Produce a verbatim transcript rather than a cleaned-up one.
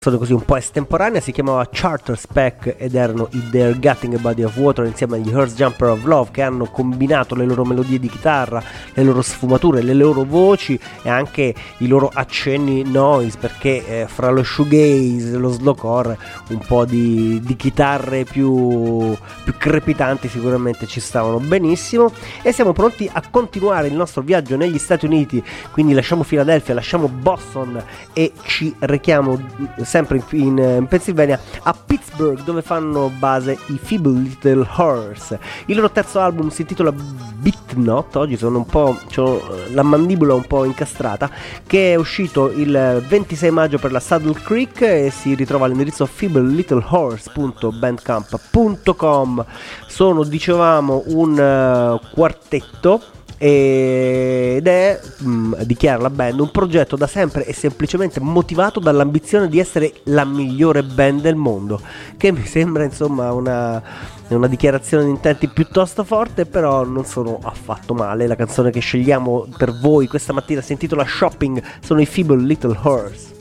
così un po' estemporanea, si chiamava Charter Spec ed erano i They're Getting a Body of Water insieme agli Earth Jumper of Love, che hanno combinato le loro melodie di chitarra, le loro sfumature, le loro voci e anche i loro accenni noise, perché eh, fra lo shoegaze e lo slowcore un po' di, di chitarre più, più crepitanti sicuramente ci stavano benissimo. E siamo pronti a continuare il nostro viaggio negli Stati Uniti, quindi lasciamo Filadelfia, lasciamo Boston e ci rechiamo sempre in, in Pennsylvania, a Pittsburgh, dove fanno base i Feeble Little Horse. Il loro terzo album si intitola Beat Not, oggi sono un po', c'ho la mandibola un po' incastrata, che è uscito il ventisei maggio per la Saddle Creek e si ritrova all'indirizzo feeble little horse punto bandcamp punto com. Sono, dicevamo, un uh, quartetto ed è, mh, dichiara la band, un progetto da sempre e semplicemente motivato dall'ambizione di essere la migliore band del mondo, che mi sembra insomma una, una dichiarazione di intenti piuttosto forte, però non sono affatto male. La canzone che scegliamo per voi questa mattina si intitola Shopping, sono i Feeble Little Horse.